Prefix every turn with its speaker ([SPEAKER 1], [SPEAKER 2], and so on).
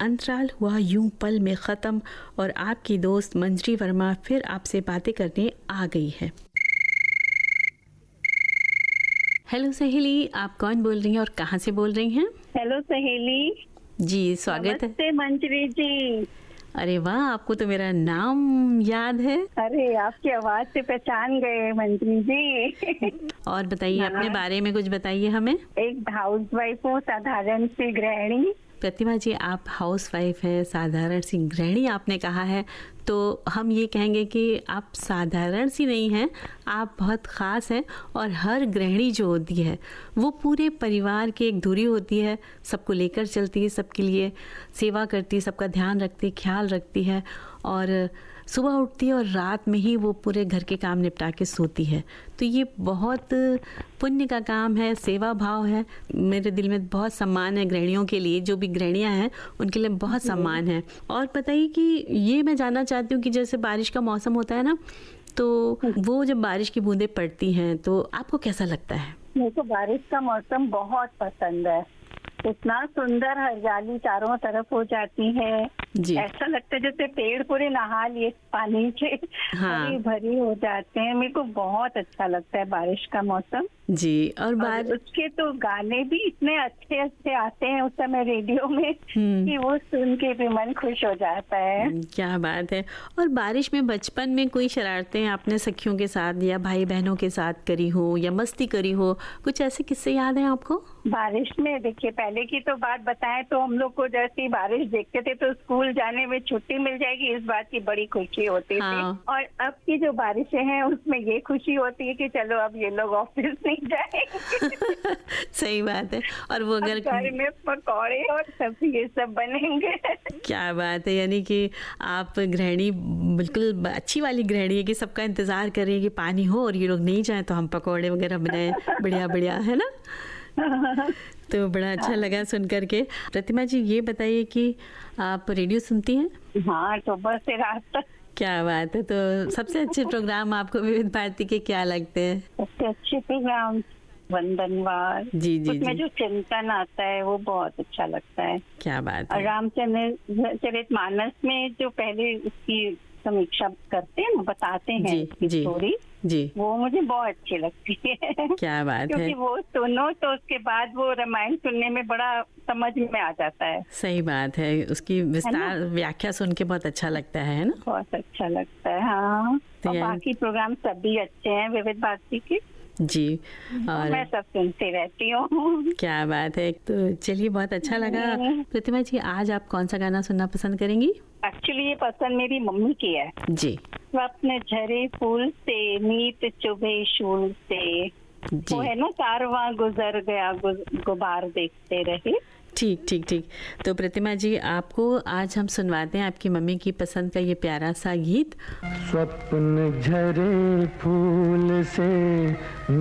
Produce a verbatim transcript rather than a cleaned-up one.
[SPEAKER 1] अंतराल हुआ यूं पल में ख़त्म और आपकी दोस्त मंजरी वर्मा फिर आपसे बातें करने आ गई है। हेलो सहेली, आप कौन बोल रही हैं और कहाँ से बोल रही हैं?
[SPEAKER 2] हेलो सहेली
[SPEAKER 1] जी, स्वागत है।
[SPEAKER 2] नमस्ते मंजरी जी।
[SPEAKER 1] अरे वाह, आपको तो मेरा नाम याद है।
[SPEAKER 2] अरे आपकी आवाज से पहचान गए मंजरी जी।
[SPEAKER 1] और बताइए, अपने बारे में कुछ बताइए हमें।
[SPEAKER 2] एक हाउस वाइफ हूँ, साधारण सी गृहिणी।
[SPEAKER 1] प्रतिमा जी, आप हाउस वाइफ है, साधारण सी गृहिणी आपने कहा है, तो हम ये कहेंगे कि आप साधारण सी नहीं हैं, आप बहुत ख़ास हैं। और हर गृहिणी जो होती है वो पूरे परिवार की एक धुरी होती है, सबको लेकर चलती है, सबके लिए सेवा करती है, सबका ध्यान रखती है, ख्याल रखती है और सुबह उठती है और रात में ही वो पूरे घर के काम निपटा के सोती है। तो ये बहुत पुण्य का काम है, सेवा भाव है। मेरे दिल में बहुत सम्मान है गृहिणियों के लिए, जो भी गृहिणियाँ हैं उनके लिए बहुत सम्मान है। और बताइए कि ये मैं जानना चाहती हूँ कि जैसे बारिश का मौसम होता है ना, तो वो जब बारिश की बूंदें पड़ती हैं तो आपको कैसा लगता है?
[SPEAKER 2] मेरे को बारिश का मौसम बहुत पसंद है। इतना सुंदर हरियाली चारों तरफ हो जाती है, ऐसा लगता है जैसे पेड़ पूरे नहा लिए पानी से, हाँ। भरी भरी हो जाते हैं। मेरे को बहुत अच्छा लगता है बारिश का मौसम
[SPEAKER 1] जी। और, बार...
[SPEAKER 2] और उसके तो गाने भी इतने अच्छे अच्छे आते हैं उस समय रेडियो में कि वो सुन के भी मन खुश हो जाता है।
[SPEAKER 1] क्या बात है। और बारिश में बचपन में कोई शरारतें आपने सखियों के साथ या भाई बहनों के साथ करी हो या मस्ती करी हो, कुछ ऐसे किस्से याद हैं आपको?
[SPEAKER 2] बारिश में देखिए, पहले की तो बात बताएं तो हम लोग को जैसी बारिश देखते थे तो स्कूल जाने में छुट्टी मिल जाएगी, इस बात की बड़ी खुशी होती हाँ। थी। और अब की जो बारिशें हैं उसमें ये खुशी होती है कि चलो अब ये लोग ऑफिस नहीं जाएंगे।
[SPEAKER 1] सही बात है। और वो अगर
[SPEAKER 2] घर में पकौड़े और सब ये सब बनेंगे। क्या
[SPEAKER 1] बात है, यानी कि आप गृहिणी बिल्कुल अच्छी वाली गृहिणी है कि सबका इंतजार कर रही है कि पानी हो और ये लोग नहीं जाए तो हम पकौड़े वगैरह बनाए, बढ़िया बढ़िया, है ना? तो बड़ा अच्छा लगा सुन करके। प्रतिमा जी, ये बताइए कि आप रेडियो सुनती हैं?
[SPEAKER 2] हाँ, सुबह से रात तक।
[SPEAKER 1] क्या बात है। तो सबसे अच्छे प्रोग्राम आपको विविध भारती के क्या लगते हैं?
[SPEAKER 2] सबसे अच्छे प्रोग्राम वंदनवार,
[SPEAKER 1] जी जी
[SPEAKER 2] उसमें
[SPEAKER 1] जी।
[SPEAKER 2] जो चिंतन आता है वो बहुत अच्छा लगता है।
[SPEAKER 1] क्या बात है।
[SPEAKER 2] रामचरितमानस में जो पहले उसकी समीक्षा करते हैं ना, बताते हैं
[SPEAKER 1] जी, जी,
[SPEAKER 2] स्टोरी
[SPEAKER 1] जी,
[SPEAKER 2] वो मुझे बहुत अच्छी लगती है।
[SPEAKER 1] क्या बात है।
[SPEAKER 2] क्योंकि वो सुनो तो उसके बाद वो रामायण सुनने में बड़ा समझ में आ जाता है।
[SPEAKER 1] सही बात है, उसकी विस्तार व्याख्या सुन के बहुत अच्छा लगता है ना?
[SPEAKER 2] बहुत अच्छा लगता है, हाँ।
[SPEAKER 1] तो
[SPEAKER 2] और बाकी प्रोग्राम सभी अच्छे हैं विविध भारती के
[SPEAKER 1] जी। और
[SPEAKER 2] मैं सब सुनती रहती हूँ।
[SPEAKER 1] क्या बात है। तो चलिए, बहुत अच्छा लगा। प्रतिमा जी, आज आप कौन सा गाना सुनना पसंद करेंगी?
[SPEAKER 2] एक्चुअली ये पसंद मेरी मम्मी की है
[SPEAKER 1] जी।
[SPEAKER 2] स्वप्न झरे फूल से नीत चुभे शूल से, वो है ना, कारवां गुजर गया गुबार देखते रहे।
[SPEAKER 1] ठीक ठीक ठीक। तो प्रतिमा जी, आपको आज हम सुनवाते हैं आपकी मम्मी की पसंद का ये प्यारा सा गीत।
[SPEAKER 3] स्वप्न झरे फूल से